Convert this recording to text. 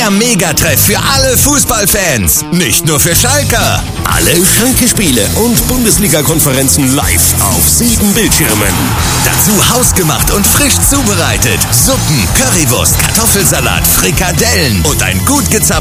Der Megatreff für alle Fußballfans. Nicht nur für Schalker. Alle Schalke-Spiele und Bundesliga-Konferenzen live auf 7 Bildschirmen. Dazu hausgemacht und frisch zubereitet. Suppen, Currywurst, Kartoffelsalat, Frikadellen und ein gut gezapftes